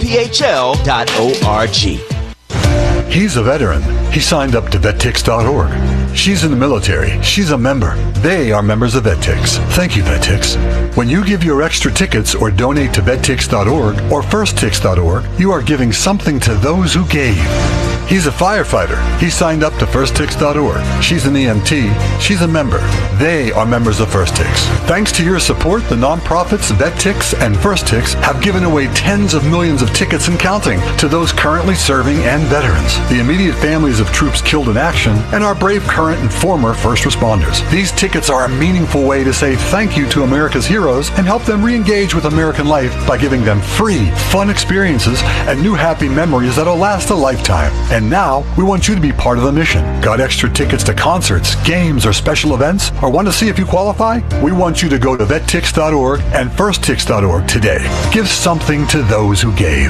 VetPHL.org. He's a veteran. He signed up to VetTix.org. She's in the military. She's a member. They are members of VetTix. Thank you, VetTix. When you give your extra tickets or donate to VetTix.org or FirstTix.org, you are giving something to those who gave. He's a firefighter. He signed up to FirstTix.org. She's an EMT. She's a member. They are members of FirstTix. Thanks to your support, the nonprofits VetTix and FirstTix have given away tens of millions of tickets and counting to those currently serving and veterans, the immediate families of troops killed in action, and our brave current and former first responders. These tickets are a meaningful way to say thank you to America's heroes and help them re-engage with American life by giving them free, fun experiences and new happy memories that'll last a lifetime. And now, we want you to be part of the mission. Got extra tickets to concerts, games, or special events? Or want to see if you qualify? We want you to go to VetTix.org and FirstTix.org today. Give something to those who gave.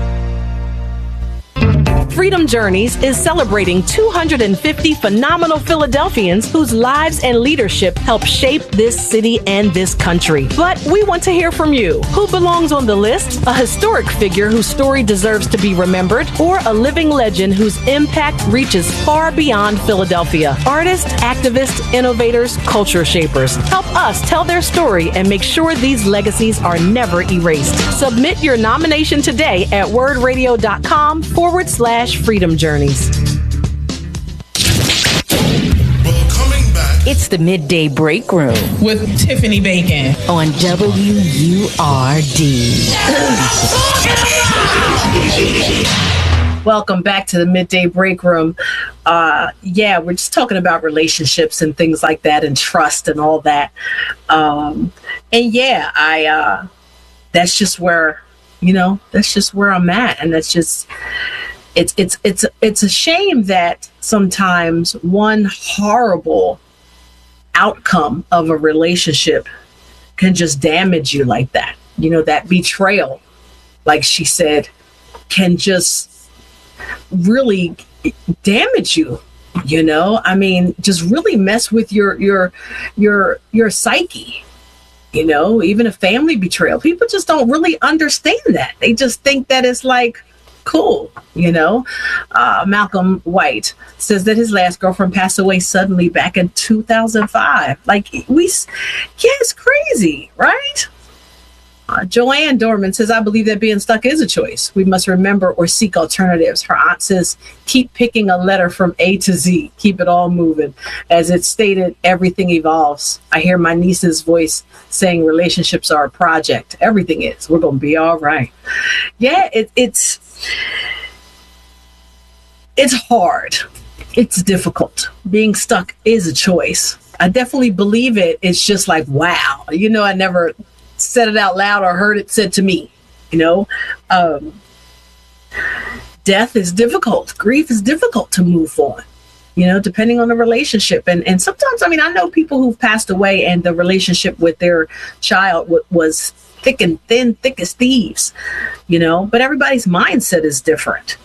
Freedom Journeys is celebrating 250 phenomenal Philadelphians whose lives and leadership help shape this city and this country. But we want to hear from you. Who belongs on the list? A historic figure whose story deserves to be remembered, or a living legend whose impact reaches far beyond Philadelphia? Artists, activists, innovators, culture shapers. Help us tell their story and make sure these legacies are never erased. Submit your nomination today at wordradio.com/Freedom Journeys. Well, coming back. It's the Midday Break Room with Tiffany Bacon on WURD. Welcome back to the Midday Break Room. We're just talking about relationships and things like that, and trust and all that. That's just where, that's just where I'm at, and that's just. It's a shame that sometimes one horrible outcome of a relationship can just damage you like that. That betrayal, like she said, can just really damage you. Just really mess with your psyche. Even a family betrayal, people just don't really understand that. They just think that it's like cool. Malcolm White says that his last girlfriend passed away suddenly back in 2005. It's crazy, right? Joanne Dorman says, I believe that being stuck is a choice. We must remember or seek alternatives. Her aunt says, keep picking a letter from A to Z. Keep it all moving. As it's stated, everything evolves. I hear my niece's voice saying relationships are a project. Everything is. We're going to be all right. Yeah, it's hard. It's difficult. Being stuck is a choice. I definitely believe it. It's just like, wow. I never said it out loud or heard it said to me. Death is difficult. Grief is difficult to move on, depending on the relationship. And sometimes, I know people who've passed away and the relationship with their child was thick and thin, thick as thieves, but everybody's mindset is different.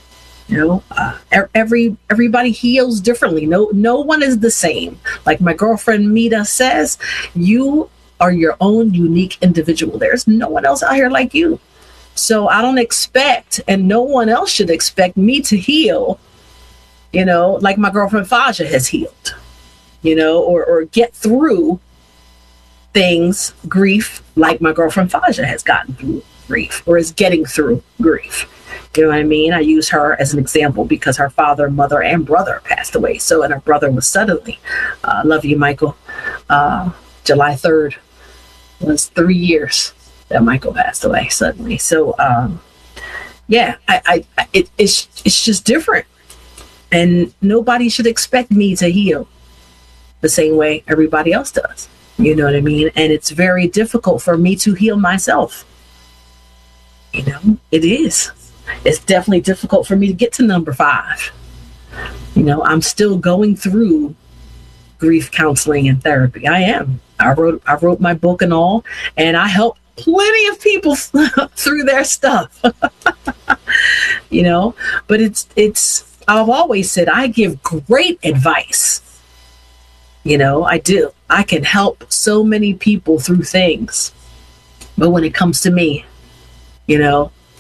Everybody heals differently. No one is the same. Like my girlfriend Mita says, you are your own unique individual. There's no one else out here like you. So I don't expect, and no one else should expect me to heal, like my girlfriend Faja has healed, or get through things, grief, like my girlfriend Faja has gotten through grief or is getting through grief. You know what I mean? I use her as an example because her father, mother, and brother passed away. So, and her brother was suddenly. Love you, Michael. July 3rd was 3 years that Michael passed away suddenly. So, it's just different. And nobody should expect me to heal the same way everybody else does. You know what I mean? And it's very difficult for me to heal myself. It is. It's definitely difficult for me to get to number 5. I'm still going through grief counseling and therapy. I am. I wrote my book and all, and I help plenty of people through their stuff. But it's I've always said I give great advice. I do. I can help so many people through things. But when it comes to me,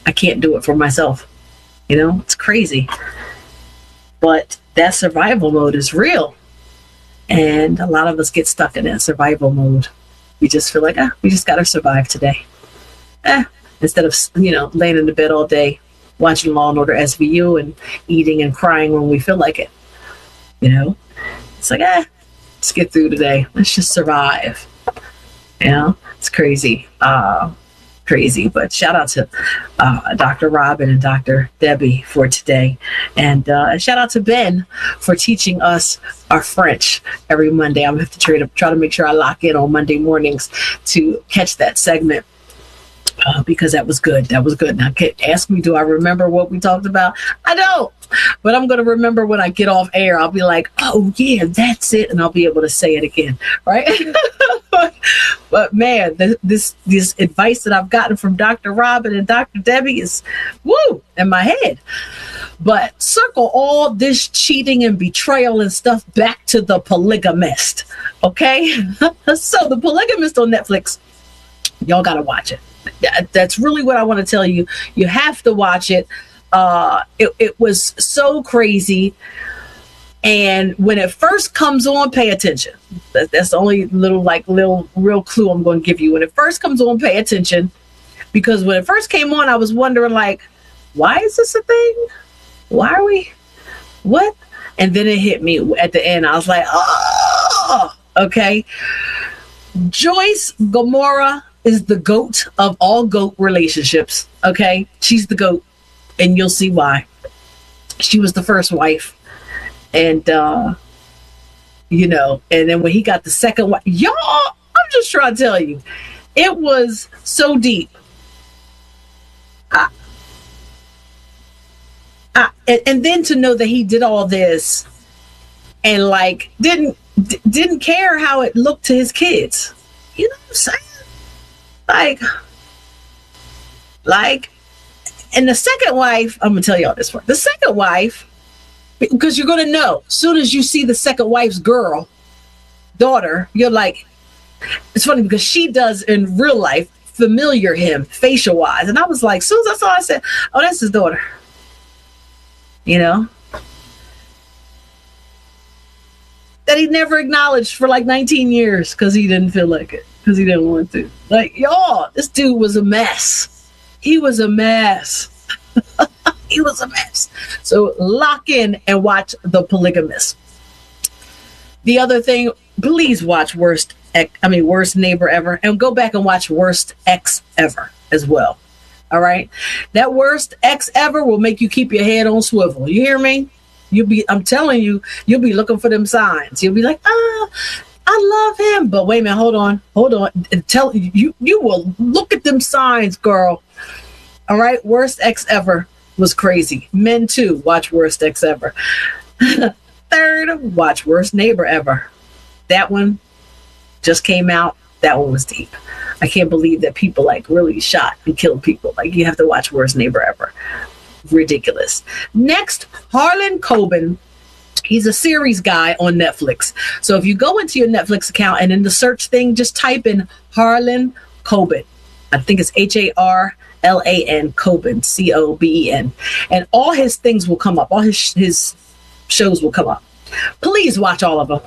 I can't do it for myself. You know, it's crazy. But that survival mode is real. And a lot of us get stuck in that survival mode. We just feel like, we just got to survive today. Instead of, laying in the bed all day, watching Law and Order SVU and eating and crying when we feel like it. It's like, let's get through today. Let's just survive. It's crazy. Crazy. But shout out to Dr. Robin and Dr. Debbie for today. And shout out to Ben for teaching us our French every Monday. I'm going to have to try to make sure I lock in on Monday mornings to catch that segment. Because that was good. That was good. Now, ask me, do I remember what we talked about? I don't. But I'm going to remember when I get off air. I'll be like, oh, yeah, that's it. And I'll be able to say it again. Right? But, man, this advice that I've gotten from Dr. Robin and Dr. Debbie is, woo, in my head. But circle all this cheating and betrayal and stuff back to The Polygamist. Okay? So, The Polygamist on Netflix, y'all got to watch it. That's really what I want to tell you. You have to watch it. It was so crazy. And when it first comes on, pay attention. That's the only little real clue I'm going to give you. When it first comes on, pay attention. Because when it first came on, I was wondering, why is this a thing? Why are we? What? And then it hit me at the end. I was like, oh, okay. Joyce Gomorrah is the GOAT of all GOAT relationships. Okay. She's the GOAT. And you'll see why. She was the first wife. And, and then when he got the second wife, y'all, I'm just trying to tell you, it was so deep. And then to know that he did all this and didn't care how it looked to his kids. You know what I'm saying? And the second wife, I'm going to tell y'all this part. The second wife, because you're going to know, as soon as you see the second wife's daughter, you're like, it's funny because she does in real life familiar him facial wise. And I was like, as soon as I saw it, I said, oh, that's his daughter. That he never acknowledged for 19 years because he didn't feel like it. Because he didn't want to. Y'all, this dude was a mess. He was a mess. He was a mess. So lock in and watch The Polygamist. The other thing, please watch Worst Neighbor Ever. And go back and watch Worst Ex Ever as well. All right? That Worst Ex Ever will make you keep your head on swivel. You hear me? I'm telling you, you'll be looking for them signs. You'll be like, I love him. But wait a minute, hold on. You will look at them signs, girl. All right. Worst Ex Ever was crazy. Men too. Watch Worst Ex Ever. Third, watch Worst Neighbor Ever. That one just came out. That one was deep. I can't believe that people really shot and killed people. You have to watch Worst Neighbor Ever. Ridiculous. Next, Harlan Coben. He's a series guy on Netflix. So if you go into your Netflix account and in the search thing, just type in Harlan Coben. I think it's Harlan Coben, Coben. And all his things will come up. All his shows will come up. Please watch all of them.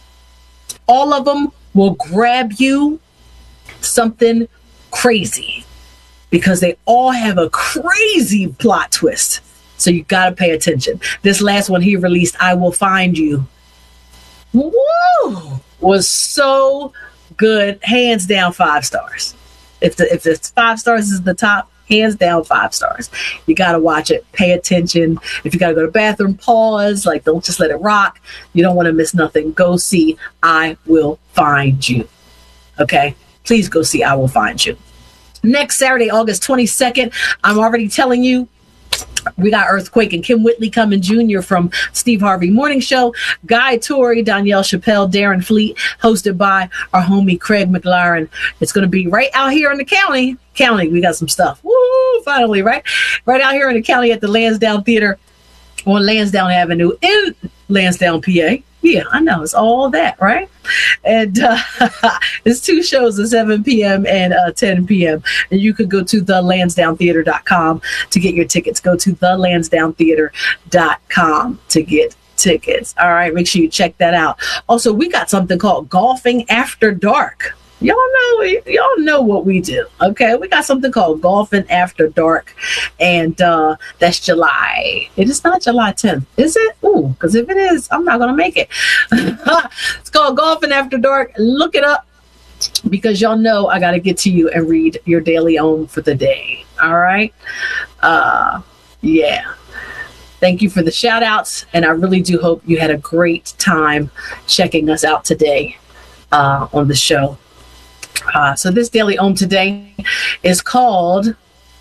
All of them will grab you something crazy because they all have a crazy plot twist. So you got to pay attention. This last one he released, I Will Find You. Woo! Was so good. Hands down 5 stars. If it's 5 stars is the top, hands down 5 stars. You got to watch it. Pay attention. If you got to go to the bathroom, pause. Don't just let it rock. You don't want to miss nothing. Go see I Will Find You. Okay? Please go see I Will Find You. Next Saturday, August 22nd, I'm already telling you, we got Earthquake and Kim Whitley coming Jr. from Steve Harvey Morning Show. Guy Torrey, Danielle Chappelle, Darren Fleet, hosted by our homie Craig McLaren. It's going to be right out here in the county. We got some stuff. Woo! Finally, right? Right out here in the county at the Lansdowne Theater on Lansdowne Avenue in Lansdowne, PA. Yeah, I know. It's all that, right? And it's 2 shows at 7 p.m. and 10 p.m. And you could go to thelansdowntheater.com to get your tickets. Go to thelansdowntheater.com to get tickets. All right, make sure you check that out. Also, we got something called Golfing After Dark. Y'all know what we do. Okay, we got something called Golfing After Dark, and that's July. It is not July 10th, is it? Ooh, because if it is, I'm not gonna make it. It's called Golfing After Dark. Look it up, because y'all know I got to get to you and read your daily ohm for the day. All right, yeah. Thank you for the shout outs, and I really do hope you had a great time checking us out today on the show. So this daily ohm today is called,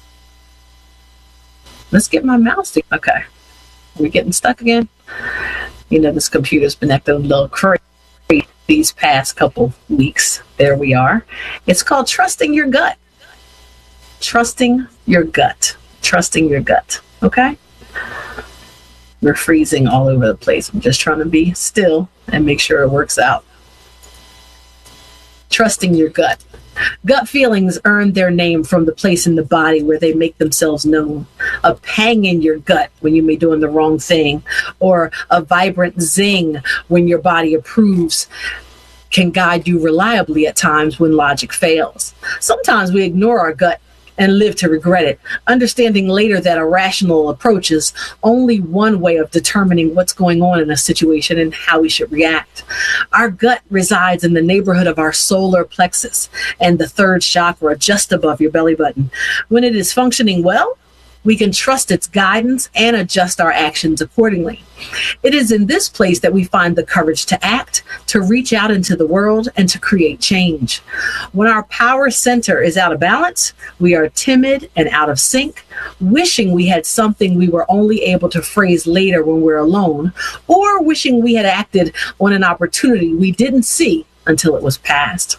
let's get my mouse to, okay, we're getting stuck again. You know, this computer's been acting a little crazy these past couple weeks. There we are. It's called Trusting Your Gut. Trusting your gut. Trusting your gut. Okay? We're freezing all over the place. I'm just trying to be still and make sure it works out. Trusting your gut. Gut feelings earn their name from the place in the body where they make themselves known. A pang in your gut when you may be doing the wrong thing, or a vibrant zing when your body approves, can guide you reliably at times when logic fails. Sometimes we ignore our gut and live to regret it, understanding later that a rational approach is only one way of determining what's going on in a situation and how we should react. Our gut resides in the neighborhood of our solar plexus and the third chakra just above your belly button. When it is functioning well, we can trust its guidance and adjust our actions accordingly. It is in this place that we find the courage to act, to reach out into the world, and to create change. When our power center is out of balance, we are timid and out of sync, wishing we had something we were only able to phrase later when we're alone, or wishing we had acted on an opportunity we didn't see until it was past.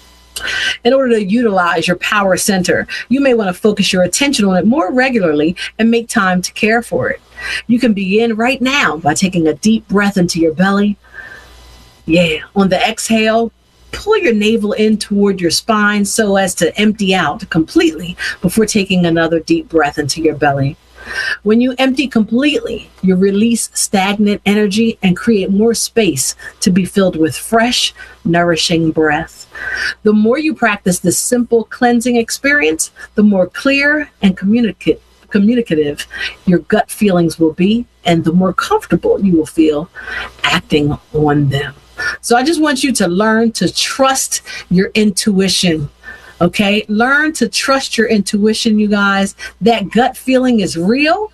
In order to utilize your power center, you may want to focus your attention on it more regularly and make time to care for it. You can begin right now by taking a deep breath into your belly. Yeah, on the exhale, pull your navel in toward your spine so as to empty out completely before taking another deep breath into your belly. When you empty completely, you release stagnant energy and create more space to be filled with fresh, nourishing breath. The more you practice this simple cleansing experience, the more clear and communicative your gut feelings will be, and the more comfortable you will feel acting on them. So I just want you to learn to trust your intuition. Okay, learn to trust your intuition, you guys. That gut feeling is real.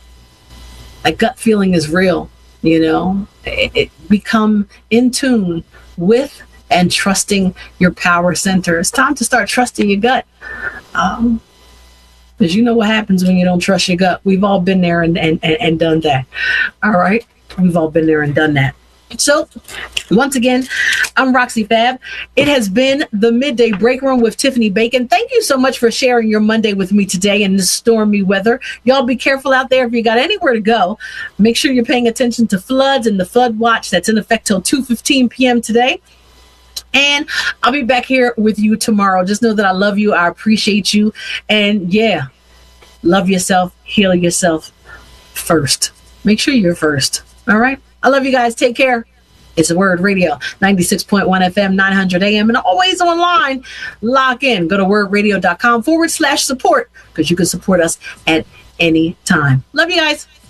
That gut feeling is real, you know. Become in tune with and trusting your power center. It's time to start trusting your gut. Because you know what happens when you don't trust your gut. We've all been there and done that. All right, we've all been there and done that. So, once again, I'm Roxy Fab. It has been the Midday Break Room with Tiffany Bacon. Thank you so much for sharing your Monday with me today in this stormy weather. Y'all be careful out there. If you got anywhere to go, make sure you're paying attention to floods and the flood watch that's in effect till 2:15 p.m. today. And I'll be back here with you tomorrow. Just know that I love you. I appreciate you. And yeah, love yourself, heal yourself first. Make sure you're first. All right. I love you guys. Take care. It's a Word Radio, 96.1 FM, 900 AM, and always online. Lock in. Go to wordradio.com/support because you can support us at any time. Love you guys.